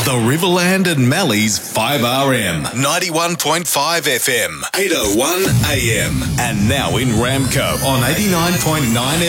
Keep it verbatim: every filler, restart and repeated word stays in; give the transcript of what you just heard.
The Riverland and Mallee's five R M, ninety-one point five F M, eight oh one A M, and now in Ramco on eighty-nine point nine